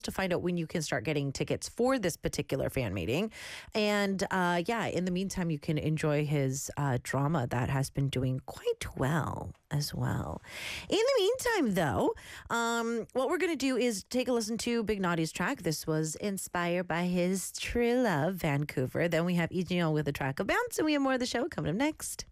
to find out when you can start getting tickets for this particular fan meeting. And in the meantime, you can enjoy his drama that has been doing quite well as well. In the meantime, though, what we're going to do is take a listen to Big Naughty's track. This was inspired by his true love, Vancouver. Then we have Ijeon with a track of Bounce, and we have more of the show coming up next.